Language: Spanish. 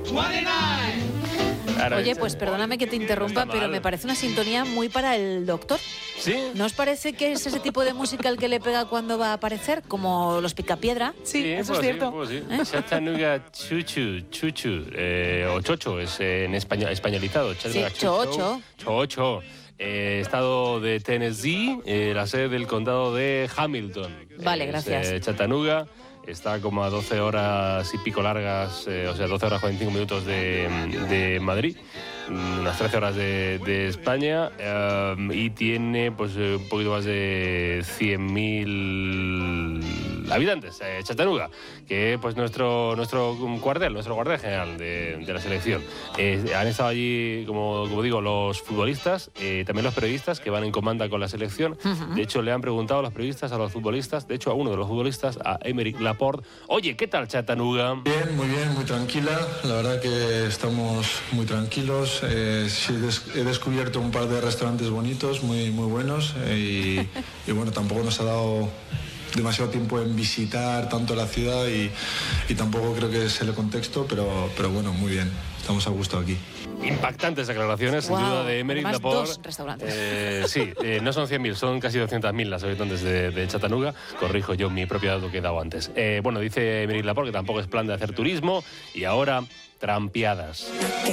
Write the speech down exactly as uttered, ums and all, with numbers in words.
Oye, pues perdóname que te interrumpa, no pero me parece una sintonía muy para el Doctor. ¿Sí? ¿No os parece que es ese tipo de música el que le pega cuando va a aparecer? Como los Picapiedra. Sí, sí, eso pues es cierto. Sí, pues sí. ¿Eh? Chattanooga Chuchu, Chuchu, eh, o Chocho, es eh, en español, españolizado. Chattanooga Sí, Chocho. Chocho. Eh, estado de Tennessee, eh, la sede del condado de Hamilton. Vale, Es, gracias. eh, Chattanooga. Está como a doce horas y pico largas, eh, o sea, doce horas cuarenta y cinco minutos de, de Madrid, unas trece horas de, de España, eh, y tiene pues un poquito más de cien mil habitantes, eh, Chattanooga, que es pues nuestro, nuestro cuartel, nuestro cuartel general de, de la selección. Eh, han estado allí, como, como digo, los futbolistas, eh, también los periodistas que van en comanda con la selección. Uh-huh. De hecho, le han preguntado a los periodistas, a los futbolistas, de hecho a uno de los futbolistas, a Aymeric Laporte, oye, ¿qué tal Chattanooga? Bien, muy bien, muy tranquila. La verdad que estamos muy tranquilos. Eh, sí, des he descubierto un par de restaurantes bonitos, muy, muy buenos. Eh, y, y bueno, tampoco nos ha dado demasiado tiempo en visitar tanto la ciudad y, y tampoco creo que es el contexto, pero, pero bueno, muy bien. Estamos a gusto aquí. Impactantes declaraciones, sin wow, duda, de Aymeric además, Laporte. dos restaurantes. Eh, sí, eh, no son cien mil, son casi doscientos mil las habitantes de, de Chattanooga. Corrijo yo mi propio dato que he dado antes. Eh, bueno, dice Aymeric Laporte que tampoco es plan de hacer turismo y ahora trampeadas.